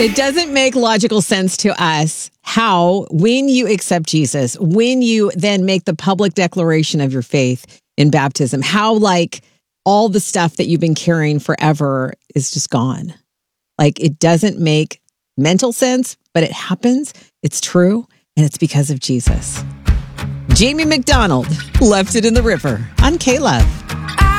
It doesn't make logical sense to us how, when you accept Jesus, when you then make the public declaration of your faith in baptism, how like all the stuff that you've been carrying forever is just gone. Like it doesn't make mental sense, but it happens. It's true. And it's because of Jesus. Jamie McDonald left it in the river on K-Love.